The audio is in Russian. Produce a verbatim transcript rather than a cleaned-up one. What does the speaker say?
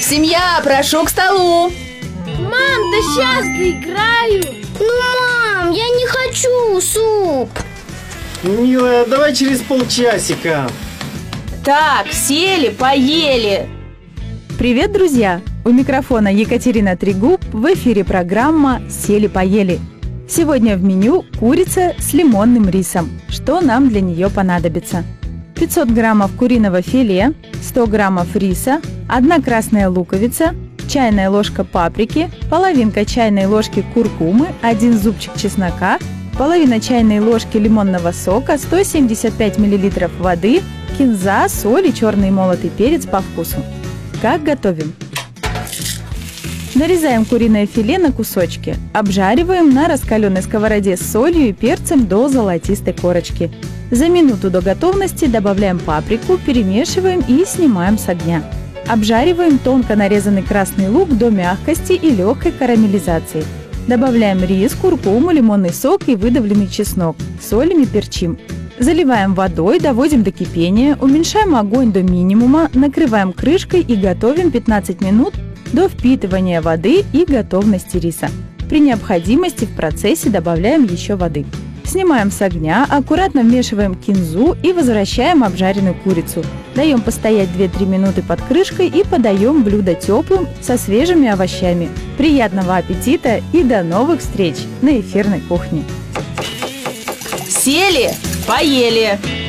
Семья, прошу к столу. Мам, да сейчас доиграю. Ну, мам, я не хочу суп. Милая, давай через полчасика. Так, сели, поели. Привет, друзья! У микрофона Екатерина Трегуб, в эфире программа «Сели-поели». Сегодня в меню курица с лимонным рисом. Что нам для нее понадобится? пятьсот граммов куриного филе, сто граммов риса, одна красная луковица, чайная ложка паприки, половинка чайной ложки куркумы, один зубчик чеснока, половина чайной ложки лимонного сока, сто семьдесят пять миллилитров воды, кинза, соль и черный молотый перец по вкусу. Как готовим? Нарезаем куриное филе на кусочки. Обжариваем на раскаленной сковороде с солью и перцем до золотистой корочки. За минуту до готовности добавляем паприку, перемешиваем и снимаем с огня. Обжариваем тонко нарезанный красный лук до мягкости и легкой карамелизации. Добавляем рис, куркуму, лимонный сок и выдавленный чеснок. Солим и перчим. Заливаем водой, доводим до кипения, уменьшаем огонь до минимума, накрываем крышкой и готовим пятнадцать минут до впитывания воды и готовности риса. При необходимости в процессе добавляем еще воды. Снимаем с огня, аккуратно вмешиваем кинзу и возвращаем обжаренную курицу. Даем постоять две-три минуты под крышкой и подаем блюдо теплым со свежими овощами. Приятного аппетита и до новых встреч на эфирной кухне! Сели, поели.